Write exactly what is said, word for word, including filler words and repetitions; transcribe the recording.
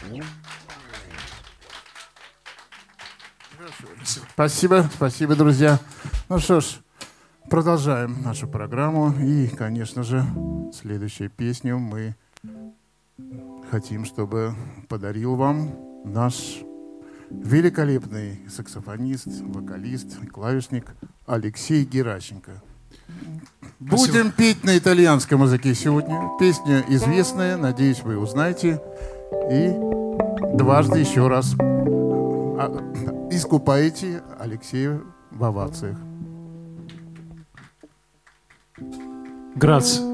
Спасибо, спасибо, друзья. Ну что ж, продолжаем нашу программу. И, конечно же, следующую песню мы хотим, чтобы подарил вам наш великолепный саксофонист, вокалист, клавишник Алексей Геращенко. Будем Спасибо. Петь на итальянском языке сегодня. Песня известная, надеюсь, вы узнаете. И дважды еще раз искупаете Алексея в овациях. Грация.